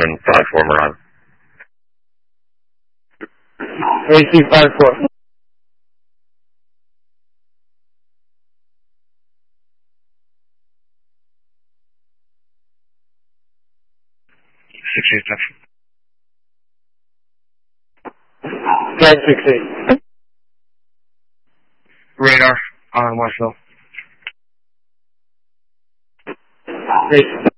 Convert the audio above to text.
AC-54 Miran. AC-54. 968. Radar on Westville. Great.